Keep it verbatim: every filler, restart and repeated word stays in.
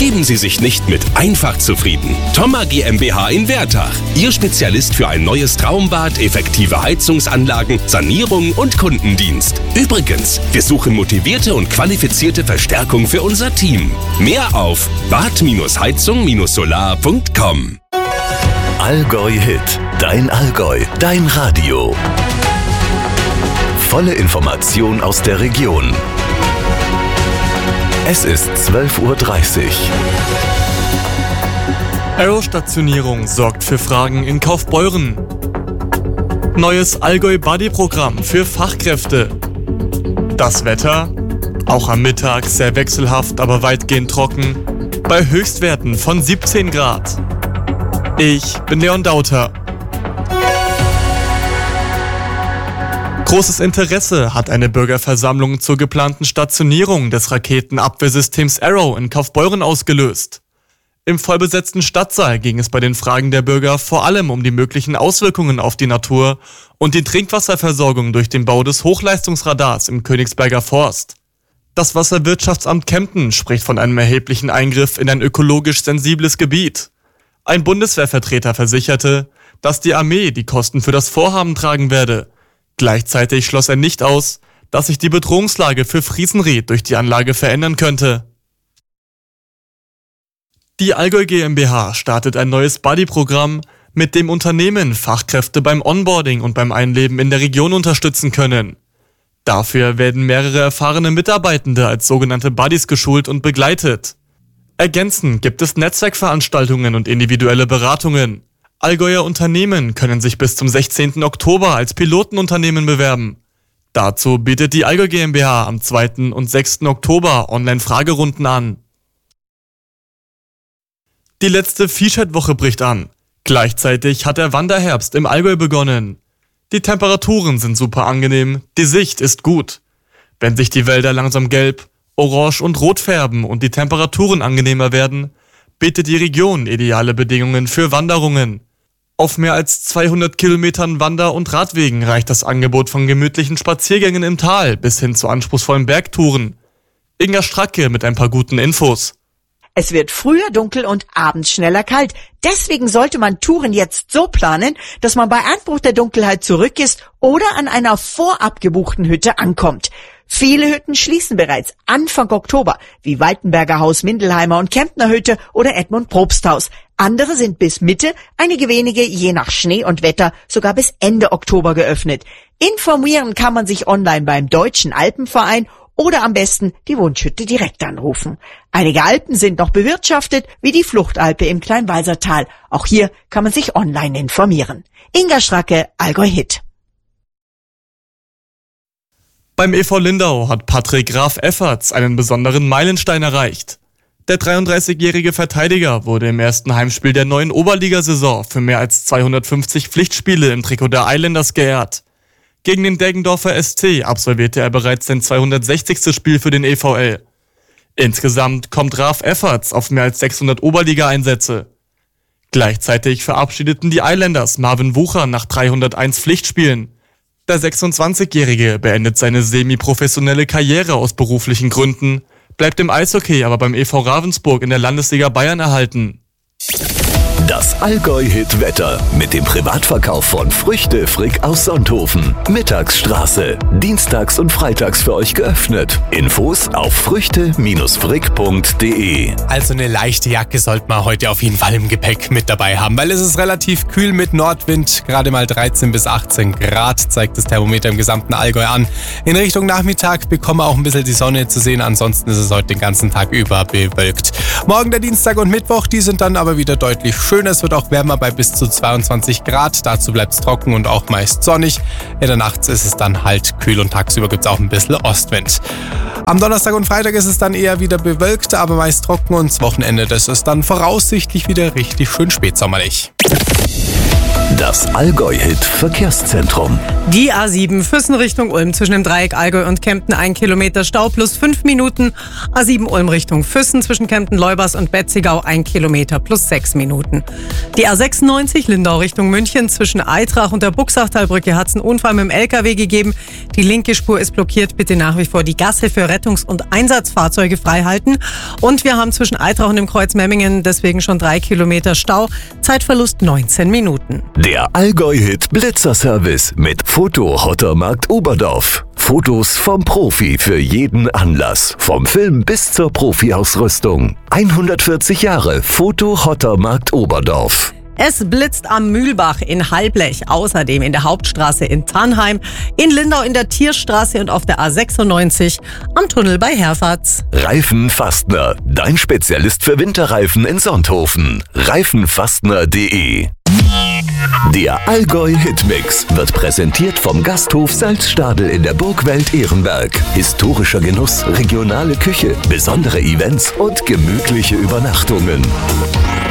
Geben Sie sich nicht mit einfach zufrieden. Thoma GmbH in Wertach. Ihr Spezialist für ein neues Traumbad, effektive Heizungsanlagen, Sanierung und Kundendienst. Übrigens, wir suchen motivierte und qualifizierte Verstärkung für unser Team. Mehr auf bad heizung solar punkt com. Allgäu Hit. Dein Allgäu. Dein Radio. Volle Information aus der Region. Es ist zwölf Uhr dreißig. Aero-Stationierung sorgt für Fragen in Kaufbeuren. Neues Allgäu-Buddy-Programm für Fachkräfte. Das Wetter? Auch am Mittag sehr wechselhaft, aber weitgehend trocken. Bei Höchstwerten von siebzehn Grad. Ich bin Leon Dauter. Großes Interesse hat eine Bürgerversammlung zur geplanten Stationierung des Raketenabwehrsystems Arrow in Kaufbeuren ausgelöst. Im vollbesetzten Stadtsaal ging es bei den Fragen der Bürger vor allem um die möglichen Auswirkungen auf die Natur und die Trinkwasserversorgung durch den Bau des Hochleistungsradars im Königsberger Forst. Das Wasserwirtschaftsamt Kempten spricht von einem erheblichen Eingriff in ein ökologisch sensibles Gebiet. Ein Bundeswehrvertreter versicherte, dass die Armee die Kosten für das Vorhaben tragen werde. Gleichzeitig schloss er nicht aus, dass sich die Bedrohungslage für Friesenried durch die Anlage verändern könnte. Die Allgäu GmbH startet ein neues Buddy-Programm, mit dem Unternehmen Fachkräfte beim Onboarding und beim Einleben in der Region unterstützen können. Dafür werden mehrere erfahrene Mitarbeitende als sogenannte Buddies geschult und begleitet. Ergänzend gibt es Netzwerkveranstaltungen und individuelle Beratungen. Allgäuer Unternehmen können sich bis zum sechzehnten Oktober als Pilotenunternehmen bewerben. Dazu bietet die Allgäu GmbH am zweiten und sechsten Oktober Online-Fragerunden an. Die letzte Viehscheid-Woche bricht an. Gleichzeitig hat der Wanderherbst im Allgäu begonnen. Die Temperaturen sind super angenehm, die Sicht ist gut. Wenn sich die Wälder langsam gelb, orange und rot färben und die Temperaturen angenehmer werden, bietet die Region ideale Bedingungen für Wanderungen. Auf mehr als zweihundert Kilometern Wander- und Radwegen reicht das Angebot von gemütlichen Spaziergängen im Tal bis hin zu anspruchsvollen Bergtouren. Inga Stracke mit ein paar guten Infos. Es wird früher dunkel und abends schneller kalt. Deswegen sollte man Touren jetzt so planen, dass man bei Einbruch der Dunkelheit zurück ist oder an einer vorab gebuchten Hütte ankommt. Viele Hütten schließen bereits Anfang Oktober, wie Waltenberger Haus, Mindelheimer und Kemptner Hütte oder Edmund Probsthaus. Andere sind bis Mitte, einige wenige je nach Schnee und Wetter sogar bis Ende Oktober geöffnet. Informieren kann man sich online beim Deutschen Alpenverein oder am besten die Wunschhütte direkt anrufen. Einige Alpen sind noch bewirtschaftet, wie die Fluchtalpe im Kleinwalsertal. Auch hier kann man sich online informieren. Inga Stracke, Allgäu Hit. Beim E V Lindau hat Patrick Graf Efferts einen besonderen Meilenstein erreicht. Der dreiunddreißigjährige Verteidiger wurde im ersten Heimspiel der neuen Oberligasaison für mehr als zweihundertfünfzig Pflichtspiele im Trikot der Islanders geehrt. Gegen den Deggendorfer S C absolvierte er bereits sein zweihundertsechzigste Spiel für den E V L. Insgesamt kommt Graf Efferts auf mehr als sechshundert Oberliga-Einsätze. Gleichzeitig verabschiedeten die Islanders Marvin Wucher nach dreihunderteins Pflichtspielen. Der sechsundzwanzigjährige beendet seine semi-professionelle Karriere aus beruflichen Gründen, bleibt im Eishockey aber beim E V Ravensburg in der Landesliga Bayern erhalten. Das Allgäu-Hit-Wetter mit dem Privatverkauf von Früchte Frick aus Sonthofen. Mittagsstraße. Dienstags und freitags für euch geöffnet. Infos auf früchte frick punkt de. Also eine leichte Jacke sollte man heute auf jeden Fall im Gepäck mit dabei haben, weil es ist relativ kühl mit Nordwind. Gerade mal dreizehn bis achtzehn Grad zeigt das Thermometer im gesamten Allgäu an. In Richtung Nachmittag bekommen wir auch ein bisschen die Sonne zu sehen. Ansonsten ist es heute den ganzen Tag über bewölkt. Morgen der Dienstag und Mittwoch, die sind dann aber wieder deutlich schön. Es wird auch wärmer bei bis zu zweiundzwanzig Grad. Dazu bleibt es trocken und auch meist sonnig. In der Nacht ist es dann halt kühl und tagsüber gibt es auch ein bisschen Ostwind. Am Donnerstag und Freitag ist es dann eher wieder bewölkt, aber meist trocken und das Wochenende, das ist dann voraussichtlich wieder richtig schön spätsommerlich. Das Allgäu-Hit-Verkehrszentrum. Die A sieben Füssen Richtung Ulm zwischen dem Dreieck Allgäu und Kempten ein Kilometer Stau plus fünf Minuten. A sieben Ulm Richtung Füssen zwischen Kempten, Leubers und Betzigau ein Kilometer plus sechs Minuten. Die A sechsundneunzig Lindau Richtung München zwischen Eitrach und der Buchsachtalbrücke hat es einen Unfall mit dem L K W gegeben. Die linke Spur ist blockiert. Bitte nach wie vor die Gasse für Rettungs- und Einsatzfahrzeuge freihalten. Und wir haben zwischen Eitrach und dem Kreuz Memmingen deswegen schon drei Kilometer Stau. Zeitverlust neunzehn Minuten. Der Allgäu-Hit Blitzerservice mit Foto Hottermarkt Oberdorf. Fotos vom Profi für jeden Anlass. Vom Film bis zur Profi-Ausrüstung. hundertvierzig Jahre Foto Hottermarkt Oberdorf. Es blitzt am Mühlbach in Halblech, außerdem in der Hauptstraße in Tannheim, in Lindau in der Tierstraße und auf der A sechsundneunzig am Tunnel bei Herfatz. Reifen Fastner, dein Spezialist für Winterreifen in Sonthofen. reifenfastner punkt de. Der Allgäu-Hitmix wird präsentiert vom Gasthof Salzstadel in der Burgwelt Ehrenberg. Historischer Genuss, regionale Küche, besondere Events und gemütliche Übernachtungen.